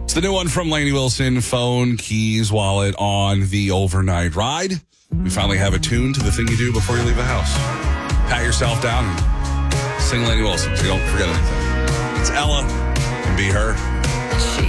It's the new one from Lainey Wilson, phone, keys, wallet on the overnight ride. We finally have a tune to the thing you do before you leave the house. Pat yourself down and sing Lainey Wilson so you don't forget anything. It's Ella and Be Her. She